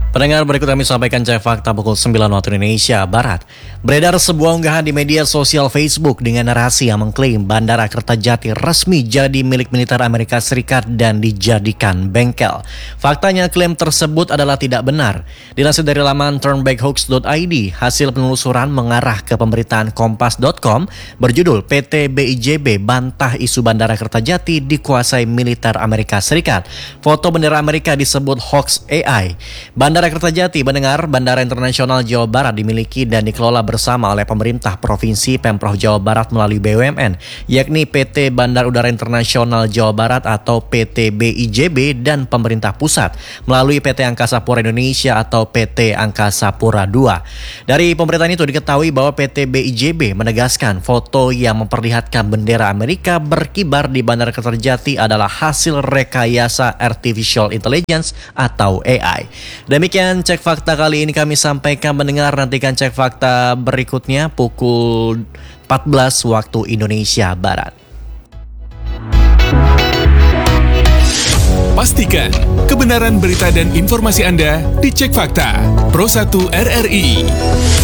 Pendengar, berikut kami sampaikan cek fakta pukul 9 waktu Indonesia Barat. Beredar sebuah unggahan di media sosial Facebook dengan narasi yang mengklaim Bandara Kertajati resmi jadi milik militer Amerika Serikat dan dijadikan bengkel. Faktanya klaim tersebut adalah tidak benar. Dilansir dari laman turnbackhoax.id, hasil penelusuran mengarah ke pemberitaan kompas.com berjudul PT BIJB bantah isu Bandara Kertajati dikuasai militer Amerika Serikat. Foto bendera Amerika disebut hoax AI. Bandara Kertajati mendengar Bandara Internasional Jawa Barat dimiliki dan dikelola bersama oleh pemerintah Provinsi Pemprov Jawa Barat melalui BUMN, yakni PT Bandar Udara Internasional Jawa Barat atau PT BIJB dan pemerintah pusat melalui PT Angkasa Pura Indonesia atau PT Angkasa Pura II. Dari pemberitaan itu diketahui bahwa PT BIJB menegaskan foto yang memperlihatkan bendera Amerika berkibar di Bandara Kertajati adalah hasil rekayasa Artificial Intelligence atau AI. Demikian cek fakta kali ini kami sampaikan. Mendengar, nantikan cek fakta berikutnya pukul 14 waktu Indonesia Barat. Pastikan kebenaran berita dan informasi Anda dicek fakta. Pro 1 RRI.